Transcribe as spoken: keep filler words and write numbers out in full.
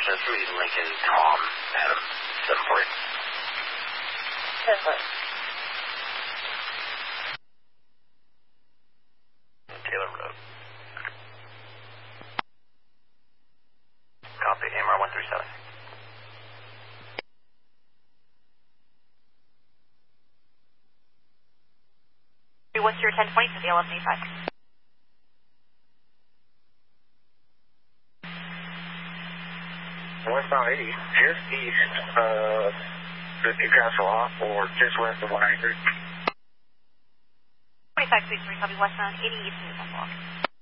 seven three, Lincoln, Tom, Adam, seven four eight. Yes, sir. Taylor Road. Copy, A M R one three seven. What's your ten twenty to the eleven eighty-five? Westbound eighty, just east of the Newcastle Hop or just west of one hundred. twenty-five, three three, copy westbound eighty east of Newcastle Hop.